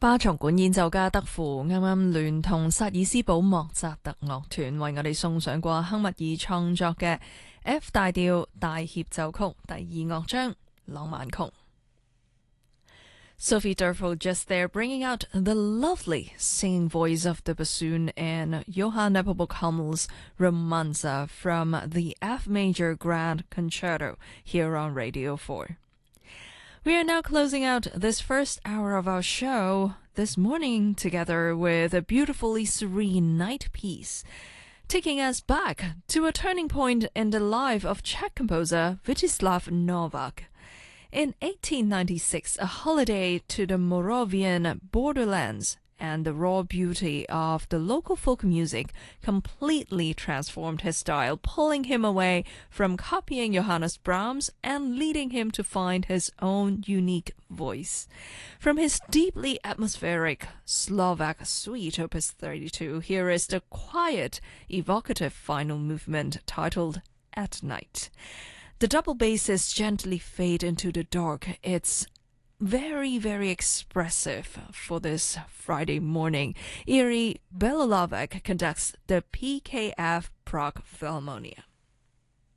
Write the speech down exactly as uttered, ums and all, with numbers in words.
巴松管演奏家德芙啱啱聯同薩爾斯堡莫扎特樂團為我哋送上過亨密爾創作嘅 F 大調大協奏曲第二樂章浪漫曲。Sophie Derfel just there bringing out the lovely singing voice of the bassoon and Johann Nepomuk Hummel's Romanza from the F Major Grand Concerto here on Radio four. We are now closing out this first hour of our show this morning together with a beautifully serene night piece, taking us back to a turning point in the life of Czech composer Vítislav Novák. In eighteen ninety-six, a holiday to the Moravian borderlands and the raw beauty of the local folk music completely transformed his style, pulling him away from copying Johannes Brahms and leading him to find his own unique voice. From his deeply atmospheric Slovak Suite Opus thirty-two, here is the quiet, evocative final movement titled At Night. The double basses gently fade into the dark. It's very, very expressive for this Friday morning. Iri Belolovec conducts the P K F Prague Philharmonia.